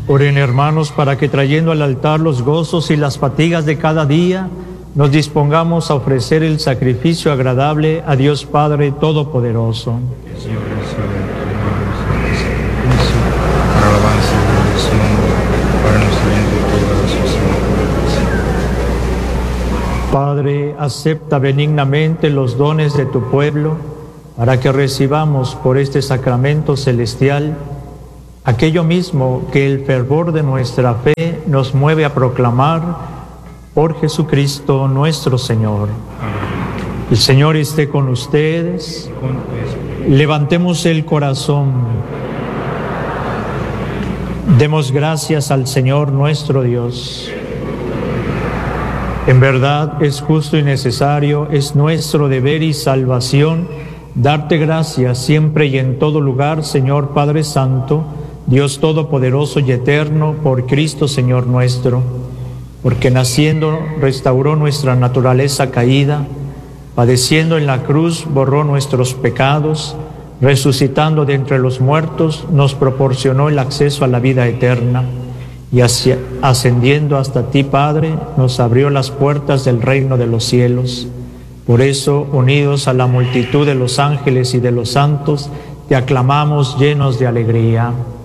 Oren, hermanos, para que trayendo al altar los gozos y las fatigas de cada día, nos dispongamos a ofrecer el sacrificio agradable a Dios Padre Todopoderoso. Señor, recibe para alabanza de su nombre, para nuestro bien de toda su santa. Padre, acepta benignamente los dones de tu pueblo, para que recibamos por este sacramento celestial aquello mismo que el fervor de nuestra fe nos mueve a proclamar: por Jesucristo nuestro Señor. Amén. El Señor esté con ustedes. Levantemos el corazón. Demos gracias al Señor nuestro Dios. En verdad es justo y necesario, es nuestro deber y salvación darte gracias siempre y en todo lugar, Señor Padre Santo, Dios Todopoderoso y Eterno, por Cristo Señor nuestro, porque naciendo restauró nuestra naturaleza caída, padeciendo en la cruz borró nuestros pecados, resucitando de entre los muertos nos proporcionó el acceso a la vida eterna, y ascendiendo hasta ti, Padre, nos abrió las puertas del reino de los cielos. Por eso, unidos a la multitud de los ángeles y de los santos, te aclamamos llenos de alegría.